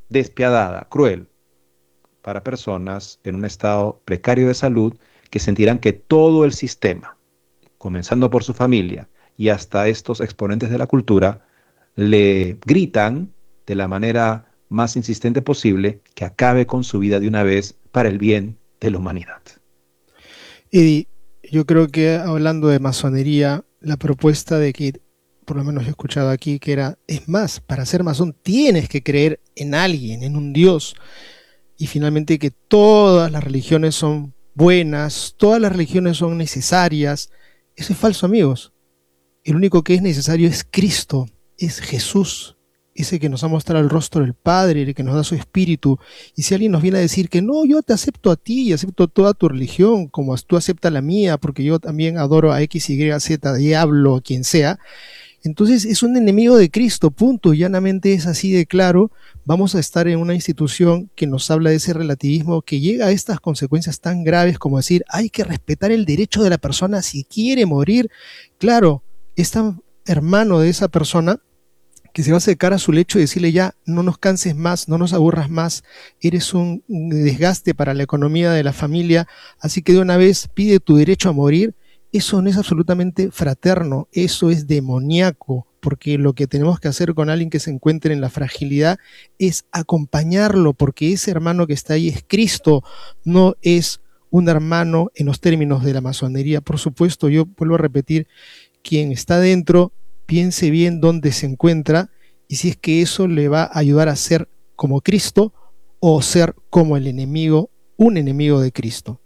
despiadada, cruel, para personas en un estado precario de salud que sentirán que todo el sistema, comenzando por su familia y hasta estos exponentes de la cultura, le gritan de la manera más insistente posible que acabe con su vida de una vez para el bien de la humanidad. Y yo creo que hablando de masonería, la propuesta de que, por lo menos he escuchado aquí, que era, es más, para ser masón tienes que creer en alguien, en un Dios, y finalmente que todas las religiones son buenas, todas las religiones son necesarias. Eso es falso, amigos. El único que es necesario es Cristo, es Jesús, ese que nos ha mostrado el rostro del Padre, el que nos da su espíritu. Y si alguien nos viene a decir que no, yo te acepto a ti y acepto toda tu religión, como tú aceptas la mía, porque yo también adoro a X, Y, Z, diablo, quien sea, entonces es un enemigo de Cristo, punto. Llanamente es así de claro. Vamos a estar en una institución que nos habla de ese relativismo que llega a estas consecuencias tan graves como decir, hay que respetar el derecho de la persona si quiere morir. Claro, es tan hermano de esa persona que se va a acercar a su lecho y decirle ya, no nos canses más, no nos aburras más, eres un desgaste para la economía de la familia, así que de una vez pide tu derecho a morir. Eso no es absolutamente fraterno, eso es demoníaco, porque lo que tenemos que hacer con alguien que se encuentre en la fragilidad es acompañarlo, porque ese hermano que está ahí es Cristo, no es un hermano en los términos de la masonería. Por supuesto, yo vuelvo a repetir, quien está dentro piense bien dónde se encuentra y si es que eso le va a ayudar a ser como Cristo o ser como el enemigo, un enemigo de Cristo.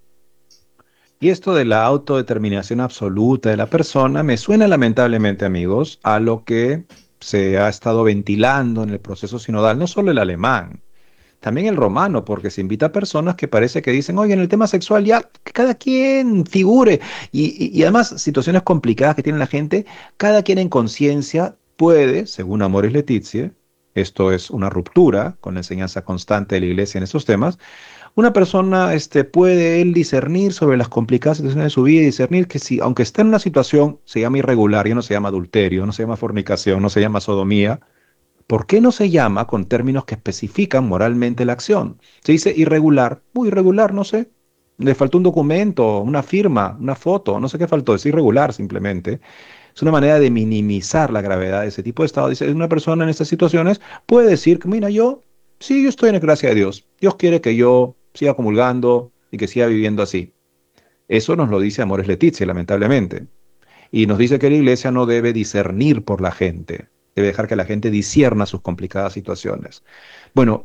Y esto de la autodeterminación absoluta de la persona me suena lamentablemente, amigos, a lo que se ha estado ventilando en el proceso sinodal, no solo el alemán, también el romano, porque se invita a personas que parece que dicen, oye, en el tema sexual ya que cada quien figure. Y además, situaciones complicadas que tiene la gente, cada quien en conciencia puede, según Amoris Laetitia, esto es una ruptura con la enseñanza constante de la iglesia en estos temas, una persona puede él discernir sobre las complicadas situaciones de su vida y discernir que si, aunque está en una situación, se llama irregular, ya no se llama adulterio, no se llama fornicación, no se llama sodomía, ¿por qué no se llama con términos que especifican moralmente la acción? Se dice irregular, muy irregular, no sé. Le faltó un documento, una firma, una foto, no sé qué faltó, es irregular simplemente. Es una manera de minimizar la gravedad de ese tipo de estado. Dice, una persona en estas situaciones puede decir que, mira, sí, yo estoy en la gracia de Dios. Dios quiere que yo siga comulgando y que siga viviendo así. Eso nos lo dice Amores Leticia, lamentablemente. Y nos dice que la iglesia no debe discernir por la gente, debe dejar que la gente discierna sus complicadas situaciones. Bueno,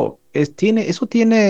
eso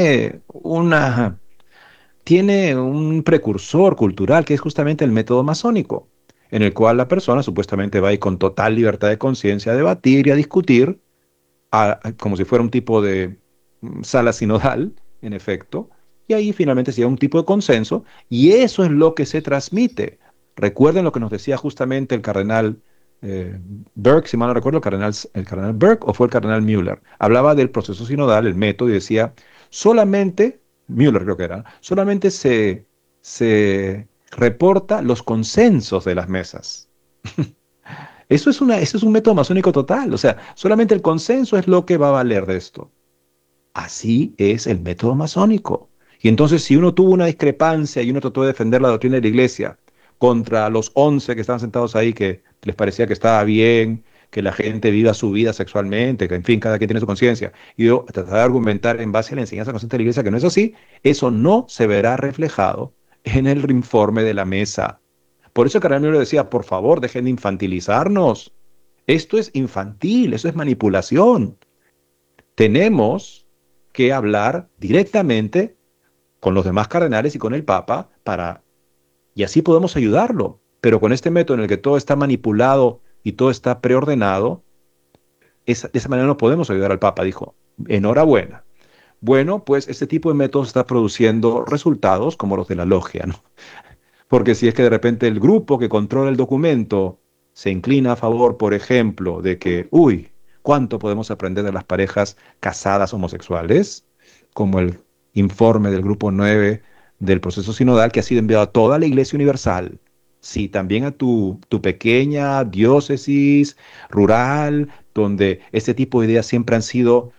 tiene un precursor cultural que es justamente el método masónico, en el cual la persona supuestamente va a ir con total libertad de conciencia a debatir y a discutir, como si fuera un tipo de sala sinodal, en efecto, y ahí finalmente se llega a un tipo de consenso, y eso es lo que se transmite. Recuerden lo que nos decía justamente el cardenal eh, Burke, si mal no recuerdo, el cardenal Burke o fue el cardenal Müller. Hablaba del proceso sinodal, el método, y decía, solamente, Müller creo que era, solamente se reporta los consensos de las mesas. Eso es un método masónico total, o sea, solamente el consenso es lo que va a valer de esto. Así es el método masónico. Y entonces, si uno tuvo una discrepancia y uno trató de defender la doctrina de la iglesia contra los 11 que estaban sentados ahí, que les parecía que estaba bien, que la gente viva su vida sexualmente, que en fin, cada quien tiene su conciencia, y yo tratar de argumentar en base a la enseñanza constante de la iglesia que no es así, eso no se verá reflejado en el informe de la mesa. Por eso el cardenal Müller decía, por favor, dejen de infantilizarnos. Esto es infantil, eso es manipulación. Tenemos que hablar directamente con los demás cardenales y con el Papa y así podemos ayudarlo. Pero con este método en el que todo está manipulado y todo está preordenado, de esa manera no podemos ayudar al Papa, dijo. Enhorabuena. Bueno, pues este tipo de métodos está produciendo resultados como los de la logia, ¿no? Porque si es que de repente el grupo que controla el documento se inclina a favor, por ejemplo, de que, uy, ¿cuánto podemos aprender de las parejas casadas homosexuales? Como el informe del grupo 9 del proceso sinodal que ha sido enviado a toda la Iglesia Universal. Sí, también a tu pequeña diócesis rural, donde este tipo de ideas siempre han sido